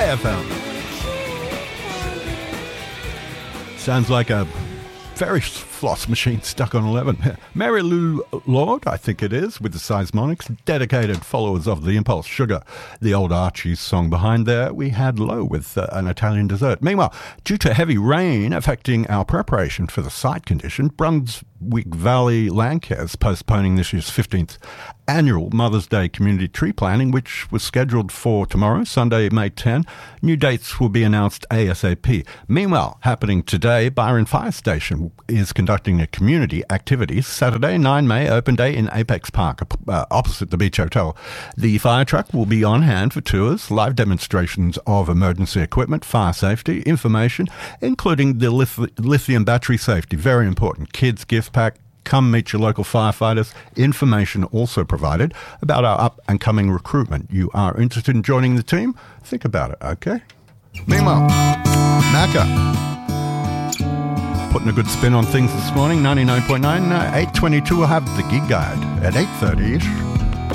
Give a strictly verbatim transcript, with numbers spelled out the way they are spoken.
F M. Sounds like a very floss machine stuck on eleven. Mary Lou Lord, I think it is, with the Seismonics, dedicated followers of The Impulse. Sugar, the old Archie's song behind there. We had Low with uh, an Italian dessert. Meanwhile, due to heavy rain affecting our preparation for the site condition, Brunswick Valley Landcare is postponing this year's fifteenth annual Mother's Day community tree planting, which was scheduled for tomorrow, Sunday, May tenth. New dates will be announced ASAP. Meanwhile, happening today, Byron Fire Station is conducting a community activity. Saturday, ninth May, open day in Apex Park, uh, opposite the Beach Hotel. The fire truck will be on hand for tours, live demonstrations of emergency equipment, fire safety, information, including the lith- lithium battery safety. Very important. Kids gift pack. Come meet your local firefighters. Information also provided about our up-and-coming recruitment. You are interested in joining the team? Think about it, okay? Meanwhile, Macca, putting a good spin on things this morning. ninety-nine point nine, uh, eight twenty-two will have the gig guide at eight thirty-ish.